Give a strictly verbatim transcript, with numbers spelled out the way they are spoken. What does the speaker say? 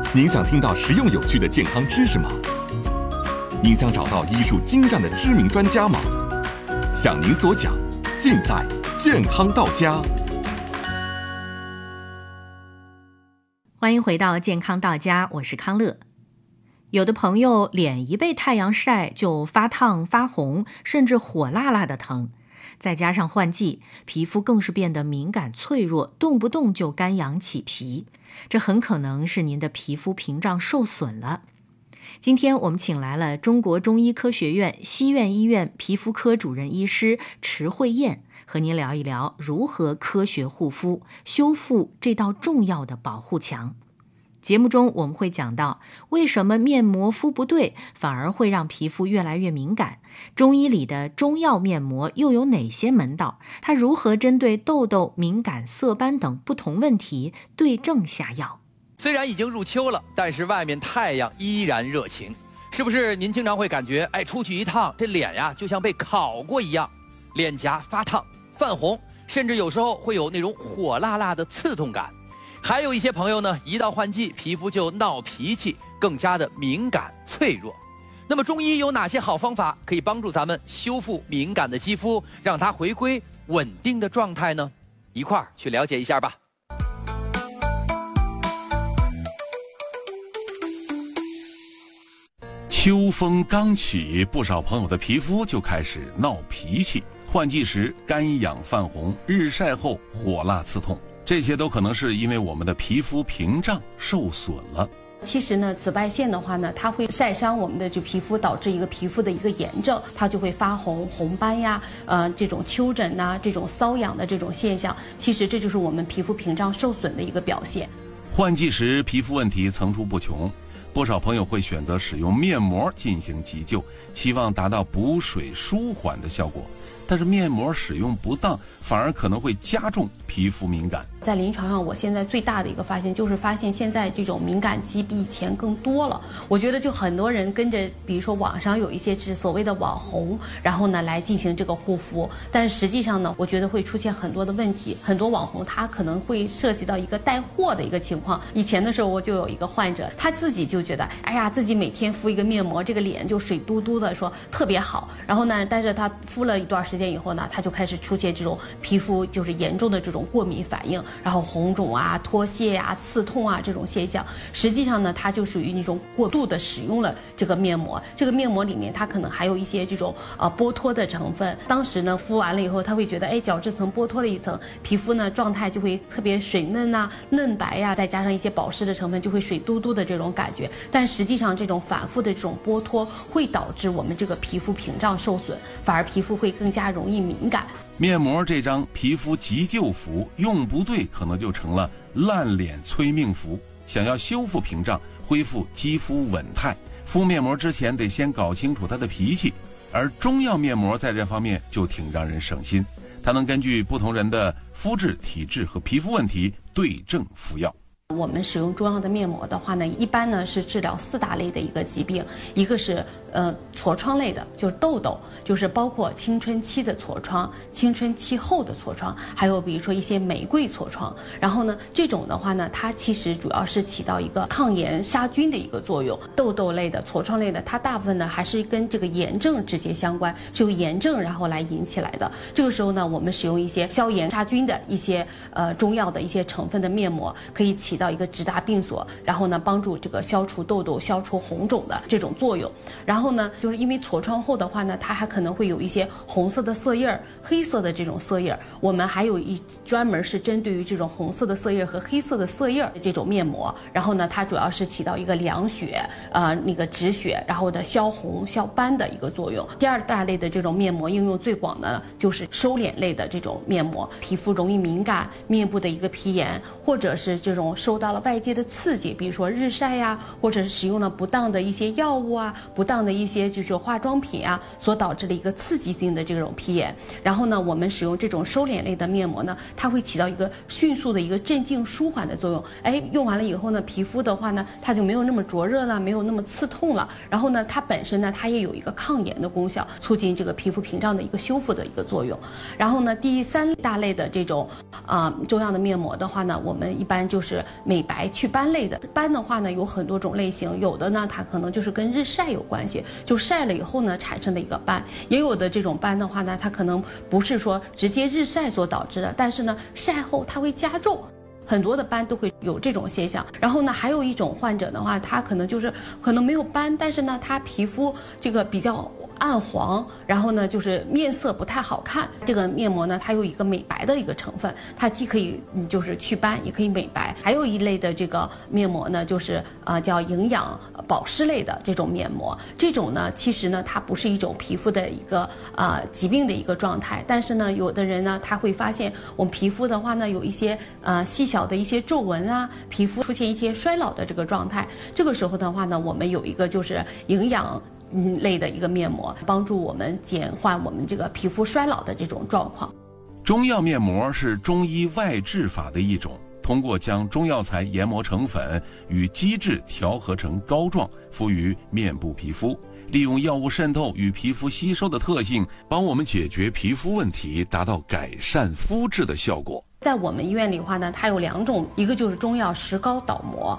您想听到实用有趣的健康知识吗？您想找到医术精湛的知名专家吗？想您所想，尽在健康到家。 欢迎回到健康到家，我是康乐。有的朋友脸一被太阳晒就发烫发红，甚至火辣辣的疼，再加上换季，皮肤更是变得敏感脆弱，动不动就干痒起皮，这很可能是您的皮肤屏障受损了。今天我们请来了中国中医科学院西苑医院皮肤科主任医师池慧燕，和您聊一聊如何科学护肤，修复这道重要的保护墙。节目中我们会讲到，为什么面膜敷不对反而会让皮肤越来越敏感，中医里的中药面膜又有哪些门道，它如何针对痘痘、敏感、色斑等不同问题对症下药。 虽然已经入秋了，但是外面太阳依然热情，是不是您经常会感觉，哎，出去一趟，这脸呀就像被烤过一样，脸颊发烫、泛红，甚至有时候会有那种火辣辣的刺痛感。还有一些朋友呢，一到换季，皮肤就闹脾气，更加的敏感脆弱。那么中医有哪些好方法可以帮助咱们修复敏感的肌肤，让它回归稳定的状态呢？一块儿去了解一下吧。 秋风刚起，不少朋友的皮肤就开始闹脾气，换季时干痒泛红，日晒后火辣刺痛，这些都可能是因为我们的皮肤屏障受损了。 其实呢，紫外线的话呢，它会晒伤我们的就皮肤，导致一个皮肤的一个炎症，它就会发红、红斑呀，呃，这种丘疹呐、这种瘙痒的这种现象，其实这就是我们皮肤屏障受损的一个表现。 换季时皮肤问题层出不穷，不少朋友会选择使用面膜进行急救，期望达到补水舒缓的效果。但是面膜使用不当，反而可能会加重皮肤敏感。 在临床上，我现在最大的一个发现就是发现现在这种敏感肌比以前更多了。我觉得就很多人跟着，比如说网上有一些是所谓的网红，然后呢来进行这个护肤，但是实际上呢，我觉得会出现很多的问题。很多网红他可能会涉及到一个带货的一个情况。以前的时候我就有一个患者，他自己就觉得，哎呀，自己每天敷一个面膜，这个脸就水嘟嘟的，说特别好。然后呢，但是他敷了一段时间以后呢，他就开始出现这种皮肤就是严重的这种过敏反应，然后红肿啊、脱屑呀、啊、刺痛啊这种现象。实际上呢，它就属于那种过度的使用了这个面膜。这个面膜里面它可能还有一些这种呃剥脱的成分。当时呢敷完了以后，他会觉得哎角质层剥脱了一层，皮肤呢状态就会特别水嫩呐、嫩白呀、啊，再加上一些保湿的成分，就会水嘟嘟的这种感觉。但实际上这种反复的这种剥脱会导致我们这个皮肤屏障受损，反而皮肤会更加容易敏感。 面膜这张皮肤急救符用不对，可能就成了烂脸催命符。想要修复屏障，恢复肌肤稳态，敷面膜之前得先搞清楚它的脾气。而中药面膜在这方面就挺让人省心，它能根据不同人的肤质、体质和皮肤问题对症服药。 我们使用中药的面膜的话呢，一般呢是治疗四大类的一个疾病，一个是呃痤疮类的，就是痘痘，就是包括青春期的痤疮、青春期后的痤疮，还有比如说一些玫瑰痤疮。然后呢，这种的话呢，它其实主要是起到一个抗炎杀菌的一个作用。痘痘类的、痤疮类的，它大部分呢还是跟这个炎症直接相关，是由炎症然后来引起来的。这个时候呢，我们使用一些消炎杀菌的一些呃中药的一些成分的面膜，可以起到一个直达病所，然后呢帮助这个消除痘痘、消除红肿的这种作用。然后呢，就是因为痤疮后的话呢，它还可能会有一些红色的色印儿、黑色的这种色印儿。我们还有一专门是针对于这种红色的色印和黑色的色印的这种面膜。然后呢，它主要是起到一个凉血、呃那个止血，然后的消红消斑的一个作用。第二大类的这种面膜应用最广的呢，就是收敛类的这种面膜，皮肤容易敏感，面部的一个皮炎，或者是这种受到了外界的刺激，比如说日晒呀，或者是使用了不当的一些药物啊，不当的一些就是化妆品啊，所导致的一个刺激性的这种皮炎。然后呢，我们使用这种收敛类的面膜呢，它会起到一个迅速的一个镇静舒缓的作用。哎，用完了以后呢，皮肤的话呢，它就没有那么灼热了，没有那么刺痛了。然后呢，它本身呢，它也有一个抗炎的功效，促进这个皮肤屏障的一个修复的一个作用。然后呢，第三大类的这种啊、呃、中药的面膜的话呢，我们一般就是美白祛斑类的。斑的话呢有很多种类型，有的呢它可能就是跟日晒有关系，就晒了以后呢产生的一个斑，也有的这种斑的话呢，它可能不是说直接日晒所导致的，但是呢晒后它会加重。很多的斑都会有这种现象，然后呢，还有一种患者的话，他可能就是可能没有斑，但是呢，他皮肤这个比较暗黄，然后呢，就是面色不太好看。这个面膜呢，它有一个美白的一个成分，它既可以嗯就是祛斑，也可以美白。还有一类的这个面膜呢，就是呃叫营养保湿类的这种面膜。这种呢，其实呢，它不是一种皮肤的一个呃疾病的一个状态，但是呢，有的人呢，他会发现我们皮肤的话呢，有一些呃细小的一些皱纹啊，皮肤出现一些衰老的这个状态。这个时候的话呢，我们有一个就是营养嗯类的一个面膜，帮助我们减缓我们这个皮肤衰老的这种状况。 中药面膜是中医外治法的一种，通过将中药材研磨成粉，与基质调合成膏状，敷于面部皮肤，利用药物渗透与皮肤吸收的特性，帮我们解决皮肤问题，达到改善肤质的效果。 在我们医院里的话呢，它有两种，一个就是中药石膏导膜，